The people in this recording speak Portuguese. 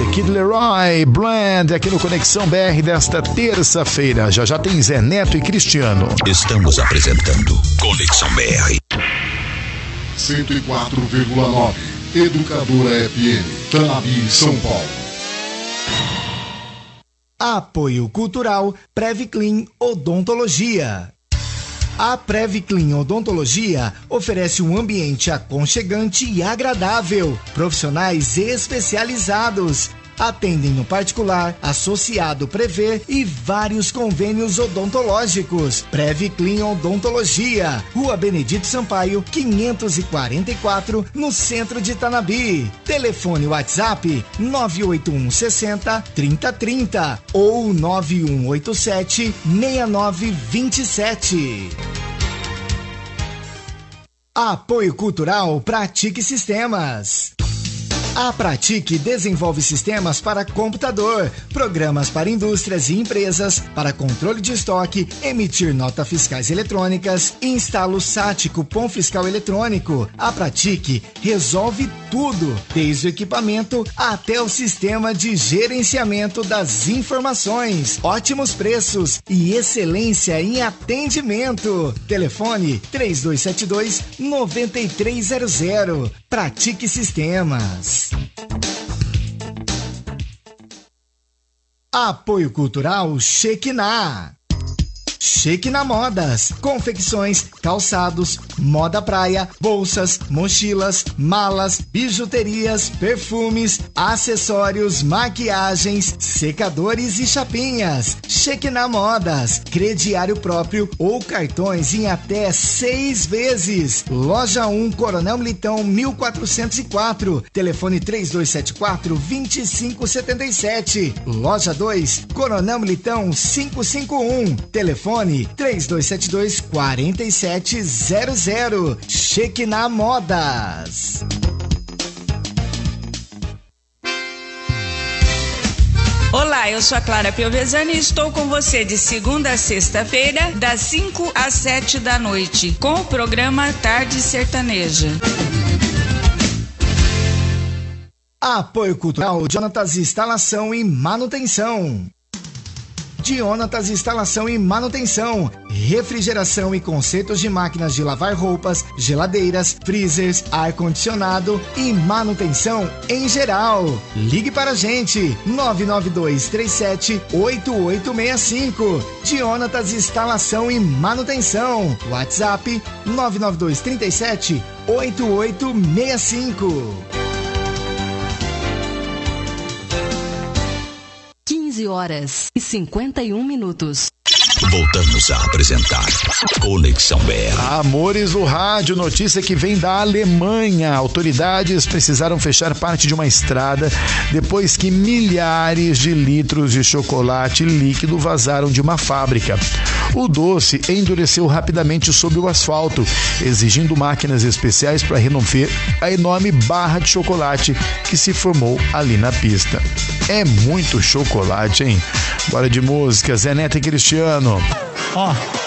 Kid Leroy, Blend, aqui no Conexão BR desta terça-feira. Já já tem Zé Neto e Cristiano. Estamos apresentando Conexão BR 104,9 Educadora FM, Tanabi, São Paulo. Apoio Cultural Previclean Odontologia. A Previclean Odontologia oferece um ambiente aconchegante e agradável. Profissionais especializados atendem no particular, associado Prevê e vários convênios odontológicos. Previclean Odontologia, Rua Benedito Sampaio, 544, no centro de Tanabi. Telefone WhatsApp 981 60 3030 ou 9187 6927. Apoio Cultural Pratique Sistemas. A Pratique desenvolve sistemas para computador, programas para indústrias e empresas, para controle de estoque, emitir notas fiscais eletrônicas, instala o SAT, cupom fiscal eletrônico. A Pratique resolve tudo, desde o equipamento até o sistema de gerenciamento das informações. Ótimos preços e excelência em atendimento. Telefone 3272-9300. Pratique Sistemas. Apoio Cultural Shekinah. Shekinah Modas, confecções, calçados, moda praia, bolsas, mochilas, malas, bijuterias, perfumes, acessórios, maquiagens, secadores e chapinhas. Shekinah Modas, crediário próprio ou cartões em até 6 vezes. Loja 1, Coronel Militão, 1404. Telefone 3274-2577. Loja 2, Coronel Militão, 551. Telefone 3272-4700. Shekinah Modas. Olá, eu sou a Clara Piovesani e estou com você de segunda a sexta-feira, das 5 às 7 da noite, com o programa Tarde Sertaneja. Apoio Cultural Jonatas Instalação e Manutenção. Jonatas Instalação e Manutenção, refrigeração e consertos de máquinas de lavar roupas, geladeiras, freezers, ar-condicionado e manutenção em geral. Ligue para a gente, 99237-8865. Jonatas Instalação e Manutenção. WhatsApp 99237-8865. 15h51. Voltamos a apresentar Conexão BR. Amores do rádio, notícia que vem da Alemanha. Autoridades precisaram fechar parte de uma estrada depois que milhares de litros de chocolate líquido vazaram de uma fábrica. O doce endureceu rapidamente sob o asfalto, exigindo máquinas especiais para remover a enorme barra de chocolate que se formou ali na pista. É muito chocolate, hein? Bora de música, Zé Neto e Cristiano. Ó.